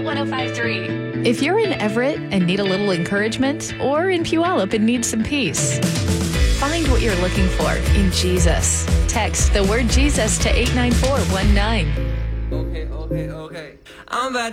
105.3. If you're in Everett and need a little encouragement, or in Puyallup and need some peace, find what you're looking for in Jesus. Text the word Jesus to 89419. Okay. I'm about